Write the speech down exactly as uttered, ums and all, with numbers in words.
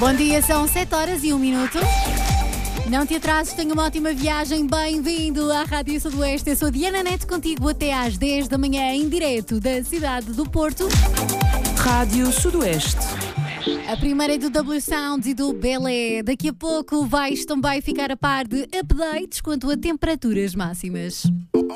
Bom dia, são sete horas e um minuto. Não te atrases, tenha uma ótima viagem. Bem-vindo à Rádio Sudoeste. Eu sou Diana Neto, contigo até às dez da manhã, em direto da cidade do Porto. Rádio Sudoeste. A primeira é do W Sound e do Belé. Daqui a pouco vais também ficar a par de updates quanto a temperaturas máximas.